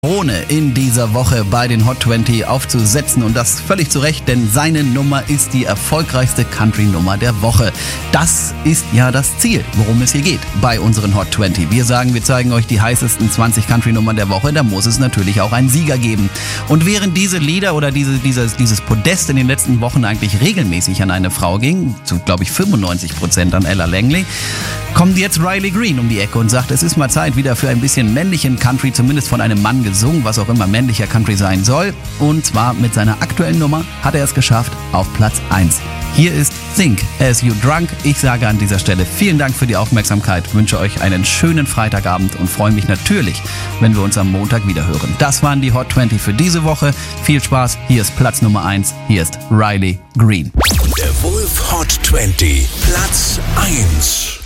Ohne in dieser Woche bei den Hot 20 aufzusetzen und das völlig zu Recht, denn seine Nummer ist die erfolgreichste Country-Nummer der Woche. Das ist ja das Ziel, worum es hier geht bei unseren Hot 20. Wir sagen, wir zeigen euch die heißesten 20 Country-Nummern der Woche, da muss es natürlich auch einen Sieger geben. Und während diese Lieder oder dieses Podest in den letzten Wochen eigentlich regelmäßig an eine Frau ging, zu glaube ich 95% an Ella Langley, kommt jetzt Riley Green um die Ecke und sagt, es ist mal Zeit wieder für ein bisschen männlichen Country, zumindest von einem Mann gesungen, was auch immer männlicher Country sein soll. Und zwar mit seiner aktuellen Nummer hat er es geschafft auf Platz 1. Hier ist Think As You Drunk. Ich sage an dieser Stelle vielen Dank für die Aufmerksamkeit, wünsche euch einen schönen Freitagabend und freue mich natürlich, wenn wir uns am Montag wieder hören. Das waren die Hot 20 für diese Woche. Viel Spaß, hier ist Platz Nummer 1, hier ist Riley Green. Der Wolf Hot 20, Platz 1.